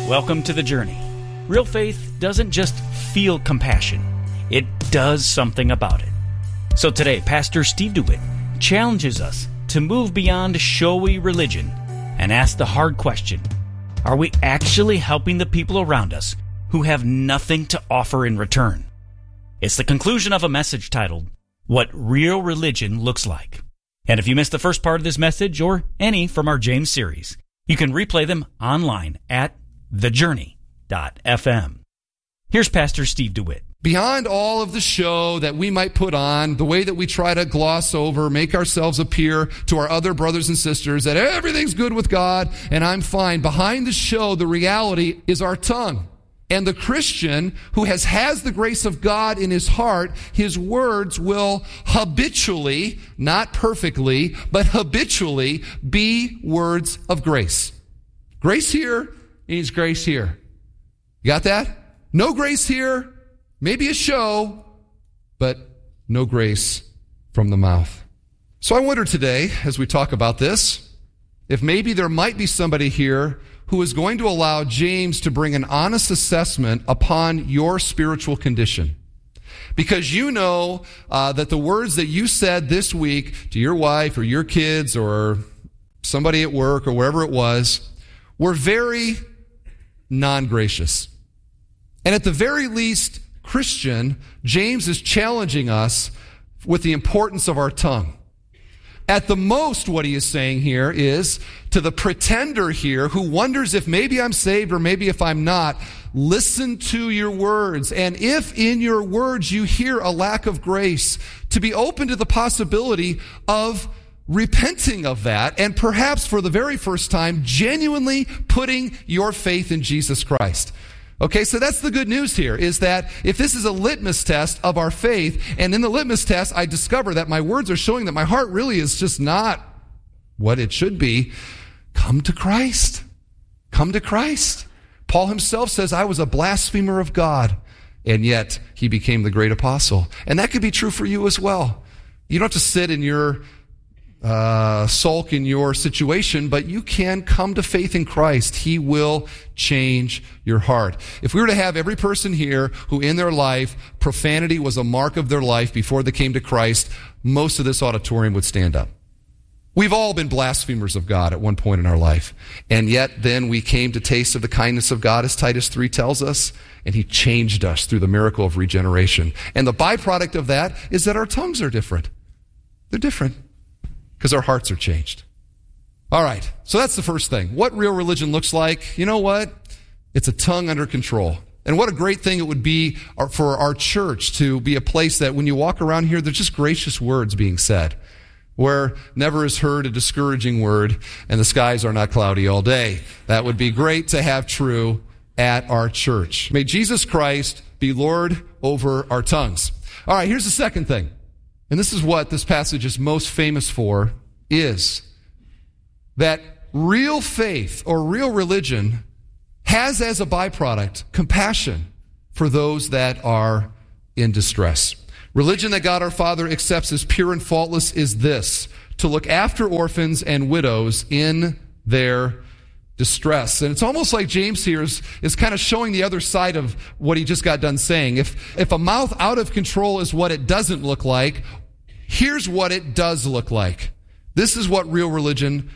Welcome to The Journey. Real faith doesn't just feel compassion, it does something about it. So today, Pastor Steve DeWitt challenges us to move beyond showy religion and ask the hard question, are we actually helping the people around us who have nothing to offer in return? It's the conclusion of a message titled, What Real Religion Looks Like. And if you missed the first part of this message, or any from our James series, you can replay them online at thejourney.fm. Here's Pastor Steve DeWitt. Beyond all of the show that we might put on, the way that we try to gloss over, make ourselves appear to our other brothers and sisters that everything's good with God and I'm fine, behind the show, the reality is our tongue. And the Christian who has the grace of God in his heart, his words will habitually, not perfectly, but habitually be words of grace. Grace here means grace here. You got that? No grace here, maybe a show, but no grace from the mouth. So I wonder today, as we talk about this, if maybe there might be somebody here who is going to allow James to bring an honest assessment upon your spiritual condition. Because you know that the words that you said this week to your wife or your kids or somebody at work or wherever it was were very non-gracious. And at the very least, Christian, James is challenging us with the importance of our tongue. At the most, what he is saying here is, to the pretender here who wonders if maybe I'm saved or maybe if I'm not, listen to your words. And if in your words you hear a lack of grace, to be open to the possibility of repenting of that and perhaps for the very first time genuinely putting your faith in Jesus Christ. Okay, so that's the good news here, is that if this is a litmus test of our faith, and in the litmus test I discover that my words are showing that my heart really is just not what it should be, come to Christ. Come to Christ. Paul himself says, I was a blasphemer of God, and yet he became the great apostle. And that could be true for you as well. You don't have to sit in your sulk in your situation, but you can come to faith in Christ. He will change your heart. If we were to have every person here who in their life, profanity was a mark of their life before they came to Christ, most of this auditorium would stand up. We've all been blasphemers of God at one point in our life. And yet then we came to taste of the kindness of God, as Titus 3 tells us, and he changed us through the miracle of regeneration. And the byproduct of that is that our tongues are different. They're different. Because our hearts are changed. All right, so that's the first thing. What real religion looks like, you know what? It's a tongue under control. And what a great thing it would be for our church to be a place that when you walk around here, there's just gracious words being said, where never is heard a discouraging word and the skies are not cloudy all day. That would be great to have true at our church. May Jesus Christ be Lord over our tongues. All right, here's the second thing. And this is what this passage is most famous for, is that real faith or real religion has as a byproduct compassion for those that are in distress. Religion that God our Father accepts as pure and faultless is this, to look after orphans and widows in their distress. And it's almost like James here is kind of showing the other side of what he just got done saying. If a mouth out of control is what it doesn't look like, here's what it does look like. This is what real religion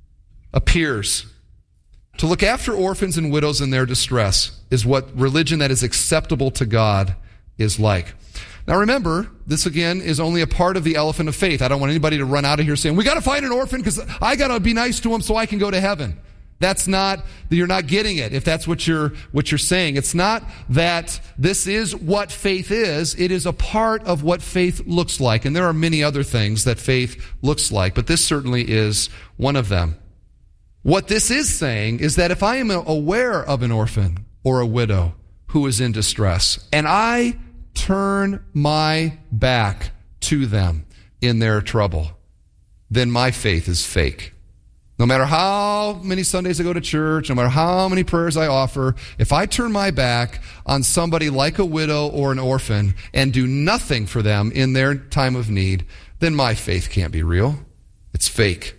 appears. To look after orphans and widows in their distress is what religion that is acceptable to God is like. Now remember, this again is only a part of the elephant of faith. I don't want anybody to run out of here saying, we got to find an orphan because I got to be nice to him so I can go to heaven. That's not, you're not getting it if that's what you're saying. It's not that this is what faith is. It is a part of what faith looks like. And there are many other things that faith looks like, but this certainly is one of them. What this is saying is that if I am aware of an orphan or a widow who is in distress, and I turn my back to them in their trouble, then my faith is fake. No matter how many Sundays I go to church, no matter how many prayers I offer, if I turn my back on somebody like a widow or an orphan and do nothing for them in their time of need, then my faith can't be real. It's fake.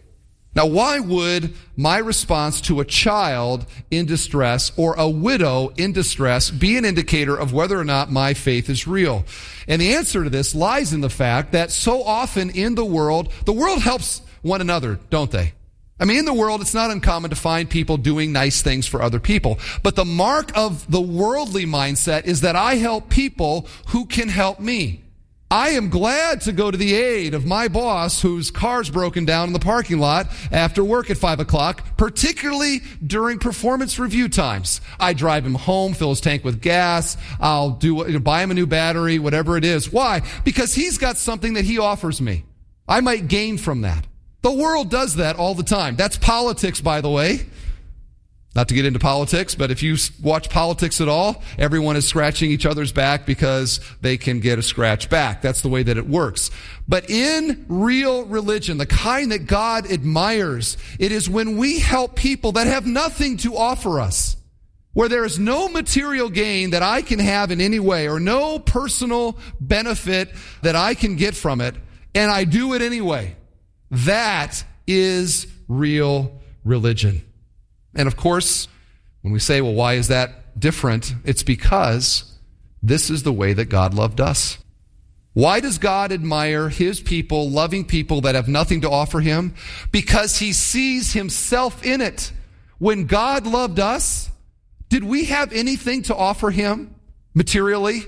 Now, why would my response to a child in distress or a widow in distress be an indicator of whether or not my faith is real? And the answer to this lies in the fact that so often in the world helps one another, don't they? I mean, in the world, it's not uncommon to find people doing nice things for other people. But the mark of the worldly mindset is that I help people who can help me. I am glad to go to the aid of my boss whose car's broken down in the parking lot after work at 5 o'clock, particularly during performance review times. I drive him home, fill his tank with gas. I'll buy him a new battery, whatever it is. Why? Because he's got something that he offers me. I might gain from that. The world does that all the time. That's politics, by the way. Not to get into politics, but if you watch politics at all, everyone is scratching each other's back because they can get a scratch back. That's the way that it works. But in real religion, the kind that God admires, it is when we help people that have nothing to offer us, where there is no material gain that I can have in any way or no personal benefit that I can get from it, and I do it anyway. That is real religion. And of course, when we say, well, why is that different? It's because this is the way that God loved us. Why does God admire his people, loving people that have nothing to offer him? Because he sees himself in it. When God loved us, did we have anything to offer him materially?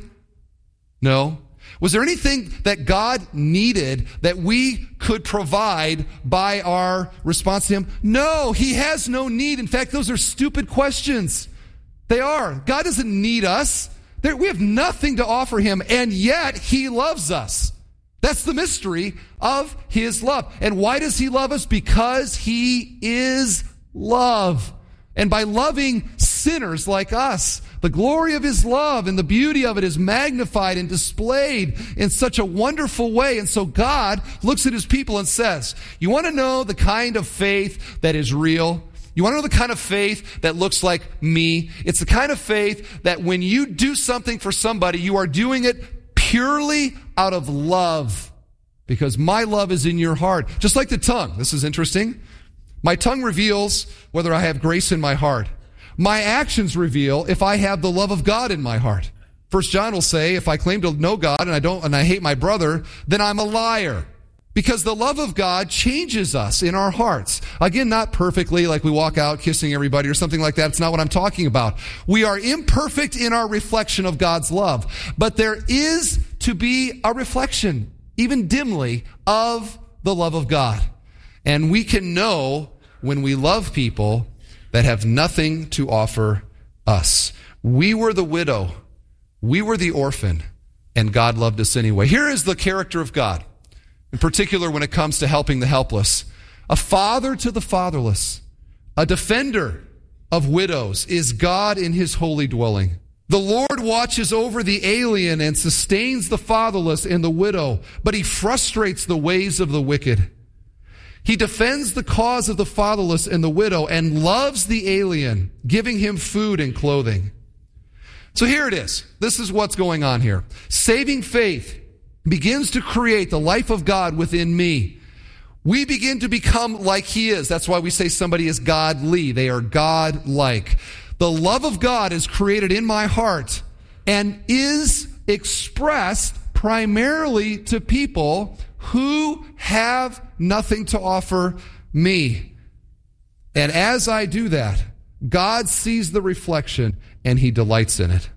No. Was there anything that God needed that we could provide by our response to him? No, he has no need. In fact, those are stupid questions. They are. God doesn't need us. We have nothing to offer him, and yet he loves us. That's the mystery of his love. And why does he love us? Because he is love. And by loving sinners like us, the glory of his love and the beauty of it is magnified and displayed in such a wonderful way. And so God looks at his people and says, you want to know the kind of faith that is real? You want to know the kind of faith that looks like me? It's the kind of faith that when you do something for somebody, you are doing it purely out of love, because my love is in your heart. Just like the tongue. This is interesting. My tongue reveals whether I have grace in my heart. My actions reveal if I have the love of God in my heart. 1 John will say, if I claim to know God and I hate my brother, then I'm a liar. Because the love of God changes us in our hearts. Again, not perfectly, like we walk out kissing everybody or something like that. It's not what I'm talking about. We are imperfect in our reflection of God's love. But there is to be a reflection, even dimly, of the love of God. And we can know when we love people that have nothing to offer us. We were the widow. We were the orphan. And God loved us anyway. Here is the character of God, in particular when it comes to helping the helpless. A father to the fatherless, a defender of widows is God in his holy dwelling. The Lord watches over the alien and sustains the fatherless and the widow, but he frustrates the ways of the wicked. He defends the cause of the fatherless and the widow and loves the alien, giving him food and clothing. So here it is. This is what's going on here. Saving faith begins to create the life of God within me. We begin to become like he is. That's why we say somebody is godly. They are God-like. The love of God is created in my heart and is expressed primarily to people who have nothing to offer me. And as I do that, God sees the reflection and he delights in it.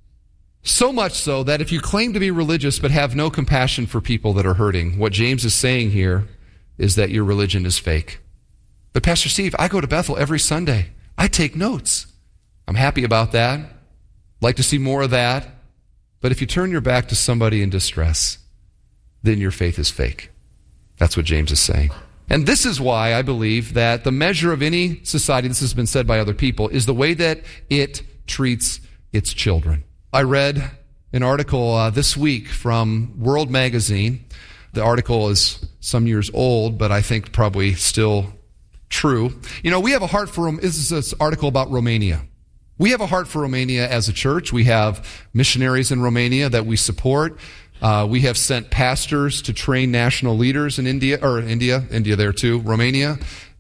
So much so that if you claim to be religious but have no compassion for people that are hurting, what James is saying here is that your religion is fake. But Pastor Steve, I go to Bethel every Sunday. I take notes. I'm happy about that. Like to see more of that. But if you turn your back to somebody in distress, then your faith is fake. That's what James is saying. And this is why I believe that the measure of any society, this has been said by other people, is the way that it treats its children. I read an article this week from World Magazine. The article is some years old, but I think probably still true. You know, we have a heart for, this is this article about Romania. We have a heart for Romania as a church. We have missionaries in Romania that we support. We have sent pastors to train national leaders in India there too, Romania,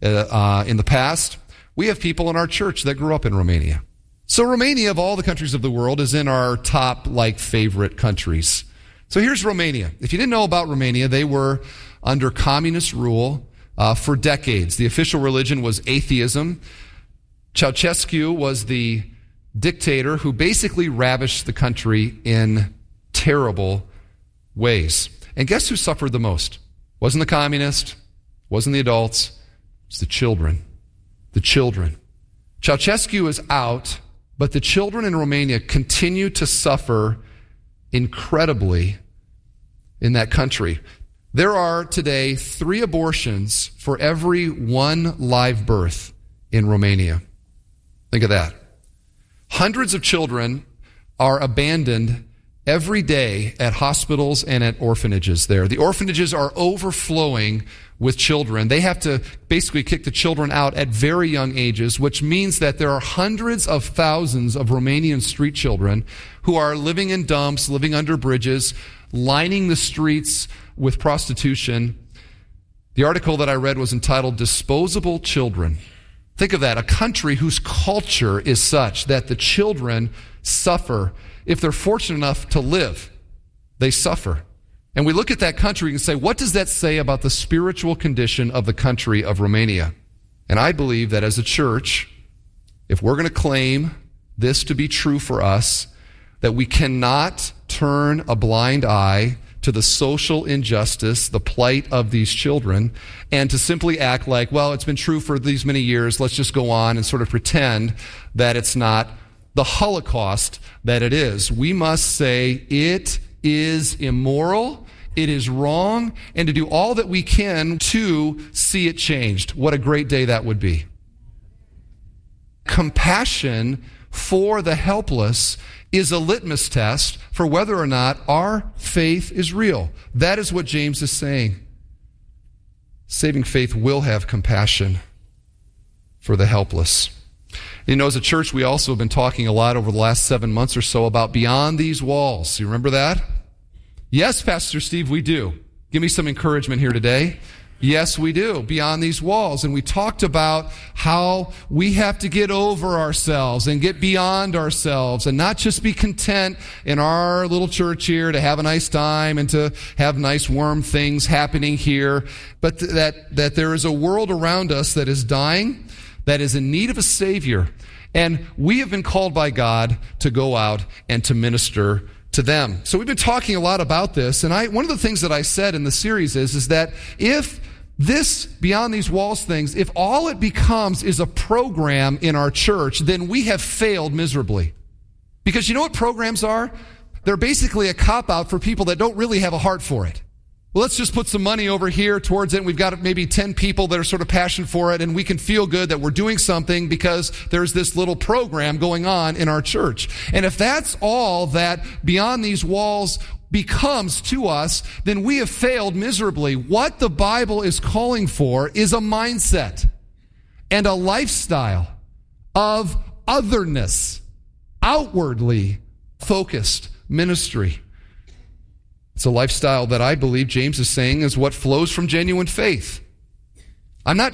in the past. We have people in our church that grew up in Romania. So Romania, of all the countries of the world, is in our top, favorite countries. So here's Romania. If you didn't know about Romania, they were under communist rule for decades. The official religion was atheism. Ceausescu was the dictator who basically ravished the country in terrible ways. And guess who suffered the most? Wasn't the communist, wasn't the adults, it's the children. The children. Ceausescu is out, but the children in Romania continue to suffer incredibly in that country. There are today 3 abortions for every 1 live birth in Romania. Think of that. Hundreds of children are abandoned every day at hospitals and at orphanages there. The orphanages are overflowing with children. They have to basically kick the children out at very young ages, which means that there are hundreds of thousands of Romanian street children who are living in dumps, living under bridges, lining the streets with prostitution. The article that I read was entitled Disposable Children. Think of that, a country whose culture is such that the children suffer. If they're fortunate enough to live, they suffer. And we look at that country and say, what does that say about the spiritual condition of the country of Romania? And I believe that as a church, if we're going to claim this to be true for us, that we cannot turn a blind eye to the social injustice, the plight of these children, and to simply act like, well, it's been true for these many years, let's just go on and sort of pretend that it's not the Holocaust that it is. We must say it is immoral, it is wrong, and to do all that we can to see it changed. What a great day that would be. Compassion for the helpless is a litmus test for whether or not our faith is real. That is what James is saying. Saving faith will have compassion for the helpless. You know, as a church, we also have been talking a lot over the last 7 months or so about beyond these walls. You remember that? Yes, Pastor Steve, we do. Give me some encouragement here today. Yes, we do. Beyond these walls. And we talked about how we have to get over ourselves and get beyond ourselves and not just be content in our little church here to have a nice time and to have nice warm things happening here, but that there is a world around us that is dying, that is in need of a Savior. And we have been called by God to go out and to minister to them. So we've been talking a lot about this. And one of the things that I said in the series is that if this Beyond These Walls things, if all it becomes is a program in our church, then we have failed miserably. Because you know what programs are? They're basically a cop-out for people that don't really have a heart for it. Well, let's just put some money over here towards it. And we've got maybe 10 people that are sort of passionate for it, and we can feel good that we're doing something because there's this little program going on in our church. And if that's all that Beyond These Walls becomes to us, then we have failed miserably. What the Bible is calling for is a mindset and a lifestyle of otherness, outwardly focused ministry. It's a lifestyle that I believe James is saying is what flows from genuine faith. I'm not